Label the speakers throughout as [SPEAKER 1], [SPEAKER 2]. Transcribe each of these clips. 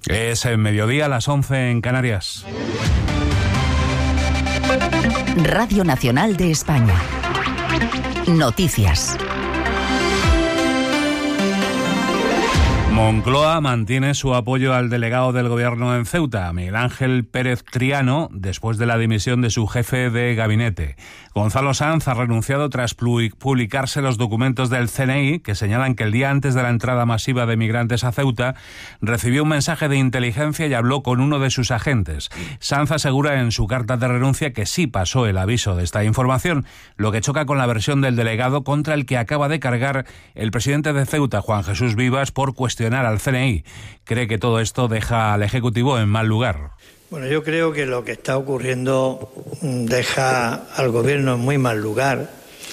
[SPEAKER 1] Es el mediodía, a las 11 en Canarias.
[SPEAKER 2] Radio Nacional de España. Noticias.
[SPEAKER 1] Moncloa mantiene su apoyo al delegado del Gobierno en Ceuta, Miguel Ángel Pérez Triano, después de la dimisión de su jefe de gabinete. Gonzalo Sanz ha renunciado tras publicarse los documentos del CNI que señalan que el día antes de la entrada masiva de migrantes a Ceuta recibió un mensaje de inteligencia y habló con uno de sus agentes. Sanz asegura en su carta de renuncia que sí pasó el aviso de esta información, lo que choca con la versión del delegado contra el que acaba de cargar el presidente de Ceuta, Juan Jesús Vivas, por cuestionar al CNI. Cree que todo esto deja al Ejecutivo en mal lugar.
[SPEAKER 3] Bueno, yo creo que lo que está ocurriendo deja al Gobierno en muy mal lugar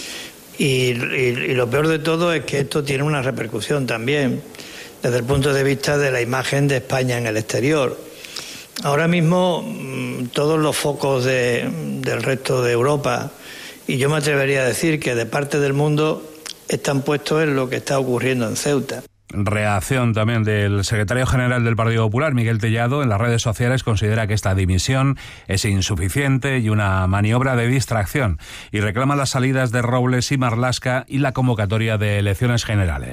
[SPEAKER 3] y lo peor de todo es que esto tiene una repercusión también desde el punto de vista de la imagen de España en el exterior. Ahora mismo todos los focos del resto de Europa, y yo me atrevería a decir que de parte del mundo, están puestos en lo que está ocurriendo en Ceuta.
[SPEAKER 1] Reacción también del secretario general del Partido Popular, Miguel Tellado, en las redes sociales considera que esta dimisión es insuficiente y una maniobra de distracción y reclama las salidas de Robles y Marlaska y la convocatoria de elecciones generales.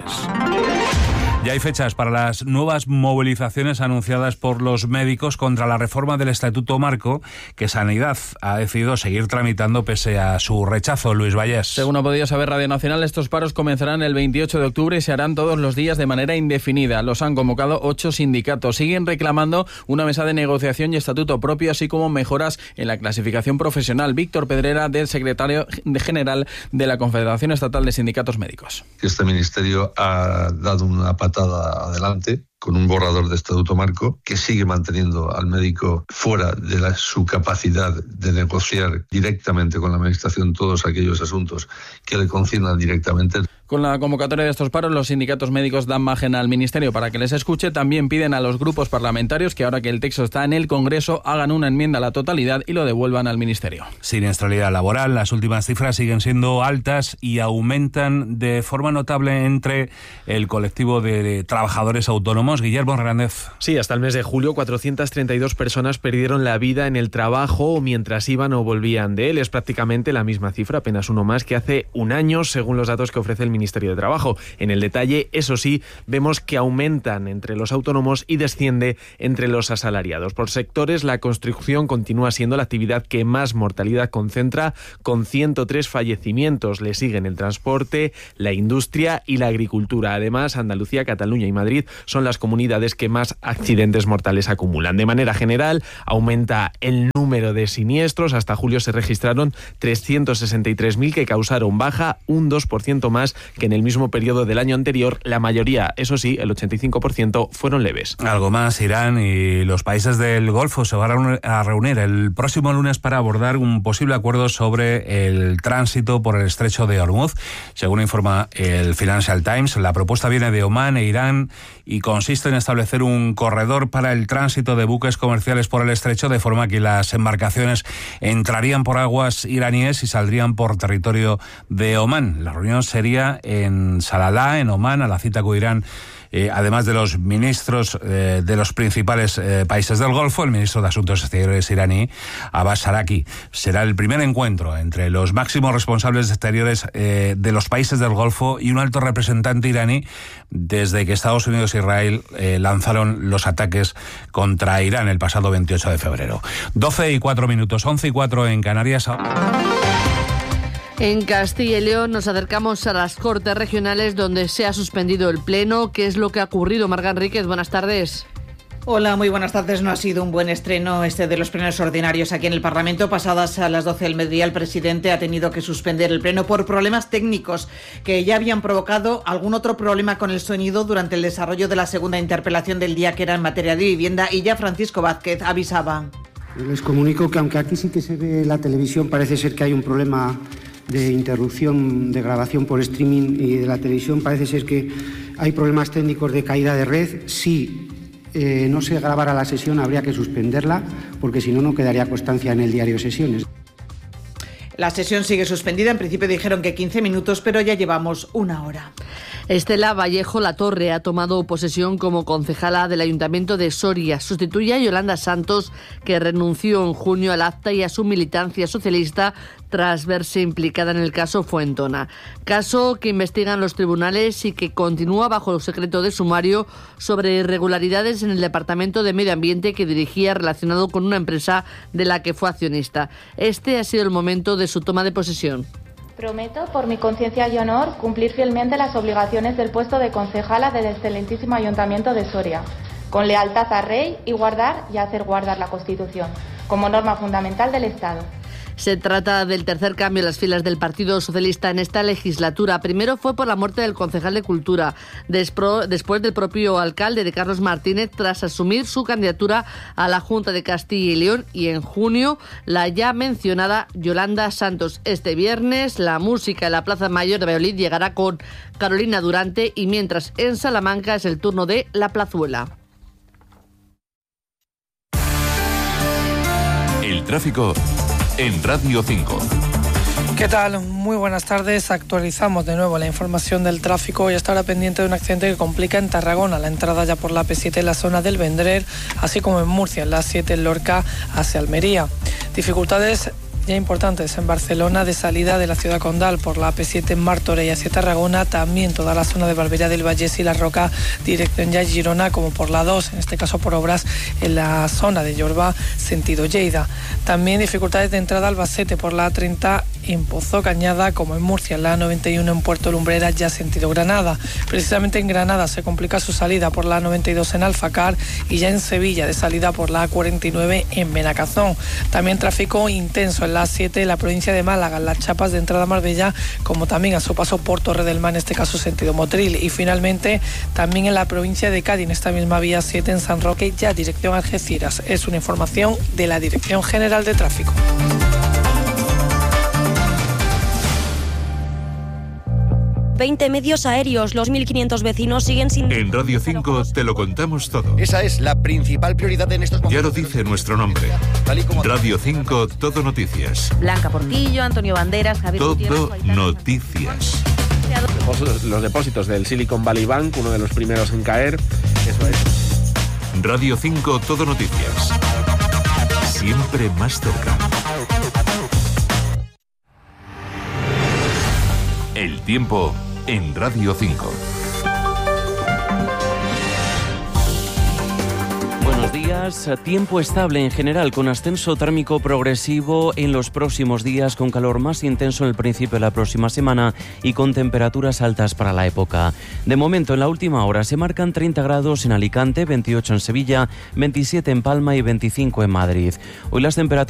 [SPEAKER 1] Ya hay fechas para las nuevas movilizaciones anunciadas por los médicos contra la reforma del Estatuto Marco que Sanidad ha decidido seguir tramitando pese a su rechazo. Luis Vallés.
[SPEAKER 4] Según ha podido saber Radio Nacional, estos paros comenzarán el 28 de octubre y se harán todos los días de manera indefinida. Los han convocado 8 sindicatos. Siguen reclamando una mesa de negociación y estatuto propio, así como mejoras en la clasificación profesional. Víctor Pedrera, del secretario general de la Confederación Estatal de Sindicatos Médicos.
[SPEAKER 5] Este ministerio ha dado una patada adelante con un borrador de Estatuto Marco que sigue manteniendo al médico fuera de su capacidad de negociar directamente con la Administración todos aquellos asuntos que le conciernan directamente.
[SPEAKER 4] Con la convocatoria de estos paros, los sindicatos médicos dan margen al Ministerio para que les escuche. También piden a los grupos parlamentarios que ahora que el texto está en el Congreso hagan una enmienda a la totalidad y lo devuelvan al Ministerio.
[SPEAKER 1] Siniestralidad laboral, las últimas cifras siguen siendo altas y aumentan de forma notable entre el colectivo de trabajadores autónomos. Guillermo Hernández.
[SPEAKER 6] Sí, hasta el mes de julio 432 personas perdieron la vida en el trabajo mientras iban o volvían de él. Es prácticamente la misma cifra, apenas uno más que hace un año, según los datos que ofrece el Ministerio de Trabajo. En el detalle, eso sí, vemos que aumentan entre los autónomos y desciende entre los asalariados. Por sectores, la construcción continúa siendo la actividad que más mortalidad concentra, con 103 fallecimientos. Le siguen el transporte, la industria y la agricultura. Además, Andalucía, Cataluña y Madrid son las comunidades que más accidentes mortales acumulan. De manera general, aumenta el número de siniestros. Hasta julio se registraron 363.000 que causaron baja, un 2% más que en el mismo periodo del año anterior. La mayoría, eso sí, el 85%, fueron leves.
[SPEAKER 1] Algo más, Irán y los países del Golfo se van a reunir el próximo lunes para abordar un posible acuerdo sobre el tránsito por el estrecho de Hormuz. Según informa el Financial Times, la propuesta viene de Omán e Irán y consiste en establecer un corredor para el tránsito de buques comerciales por el estrecho, de forma que las embarcaciones entrarían por aguas iraníes y saldrían por territorio de Omán. La reunión sería en Salalah, en Omán, a la cita con Irán. Además de los ministros de los principales países del Golfo, el ministro de Asuntos Exteriores iraní, Abbas Araqi. Será el primer encuentro entre los máximos responsables exteriores de los países del Golfo y un alto representante iraní desde que Estados Unidos e Israel lanzaron los ataques contra Irán el pasado 28 de febrero. 12:04 minutos, 11:04 en Canarias.
[SPEAKER 7] En Castilla y León nos acercamos a las Cortes Regionales donde se ha suspendido el Pleno. ¿Qué es lo que ha ocurrido? Marga Enríquez, buenas tardes.
[SPEAKER 8] Hola, muy buenas tardes. No ha sido un buen estreno este de los plenos ordinarios aquí en el Parlamento. Pasadas a las 12 del mediodía, el presidente ha tenido que suspender el pleno por problemas técnicos que ya habían provocado algún otro problema con el sonido durante el desarrollo de la segunda interpelación del día, que era en materia de vivienda, y ya Francisco Vázquez avisaba.
[SPEAKER 9] Les comunico que aunque aquí sí que se ve la televisión, parece ser que hay un problema de interrupción de grabación por streaming y de la televisión. Parece ser que hay problemas técnicos de caída de red. Si no se grabara la sesión, habría que suspenderla, porque si no, no quedaría constancia en el diario de sesiones.
[SPEAKER 8] La sesión sigue suspendida. En principio dijeron que 15 minutos, pero ya llevamos una hora.
[SPEAKER 7] Estela Vallejo Latorre ha tomado posesión como concejala del Ayuntamiento de Soria. Sustituye a Yolanda Santos, que renunció en junio al acta y a su militancia socialista tras verse implicada en el caso Fuentona. Caso que investigan los tribunales y que continúa bajo secreto de sumario sobre irregularidades en el Departamento de Medio Ambiente que dirigía relacionado con una empresa de la que fue accionista. Este ha sido el momento de su toma de posesión.
[SPEAKER 10] Prometo, por mi conciencia y honor, cumplir fielmente las obligaciones del puesto de concejala del excelentísimo Ayuntamiento de Soria, con lealtad al Rey y guardar y hacer guardar la Constitución, como norma fundamental del Estado.
[SPEAKER 7] Se trata del tercer cambio en las filas del Partido Socialista en esta legislatura. Primero fue por la muerte del concejal de Cultura, después del propio alcalde de Carlos Martínez tras asumir su candidatura a la Junta de Castilla y León, y en junio la ya mencionada Yolanda Santos. Este viernes la música en la Plaza Mayor de Valladolid llegará con Carolina Durante, y mientras en Salamanca es el turno de La Plazuela.
[SPEAKER 11] El tráfico en Radio 5.
[SPEAKER 12] ¿Qué tal? Muy buenas tardes. Actualizamos de nuevo la información del tráfico y hasta ahora pendiente de un accidente que complica en Tarragona la entrada ya por la P7 en la zona del Vendrell, así como en Murcia en la 7 en Lorca hacia Almería. Dificultades ya importantes en Barcelona de salida de la ciudad condal por la P7 en Martorell hacia Tarragona, también toda la zona de Barberá del Vallés y La Roca dirección ya Girona, como por la 2, en este caso por obras en la zona de Llorba sentido Lleida. También dificultades de entrada a Albacete por la A30 en Pozo Cañada, como en Murcia en la A91 en Puerto Lumbreras ya sentido Granada. Precisamente en Granada se complica su salida por la A92 en Alfacar y ya en Sevilla de salida por la A49 en Benacazón. También tráfico intenso en la A7 en la provincia de Málaga, en las chapas de entrada a Marbella, como también a su paso por Torre del Mar, en este caso sentido Motril. Y finalmente también en la provincia de Cádiz, en esta misma vía 7 en San Roque, ya dirección Algeciras. Es una información de la Dirección General de Tráfico.
[SPEAKER 13] ...20 medios aéreos, los 1.500 vecinos siguen sin...
[SPEAKER 11] En Radio 5 te lo contamos todo.
[SPEAKER 14] Esa es la principal prioridad en estos momentos.
[SPEAKER 11] Ya lo dice nuestro nombre. Radio 5, Todo Noticias.
[SPEAKER 13] Blanca Portillo, Antonio Banderas, Javier
[SPEAKER 11] Todo Noticias.
[SPEAKER 6] Los depósitos del Silicon Valley Bank, uno de los primeros en caer. Eso es.
[SPEAKER 11] Radio 5, Todo Noticias. Siempre más cerca. El tiempo en Radio 5.
[SPEAKER 15] Buenos días. Tiempo estable en general, con ascenso térmico progresivo en los próximos días, con calor más intenso en el principio de la próxima semana y con temperaturas altas para la época. De momento, en la última hora se marcan 30 grados en Alicante, 28 en Sevilla, 27 en Palma y 25 en Madrid. Hoy las temperaturas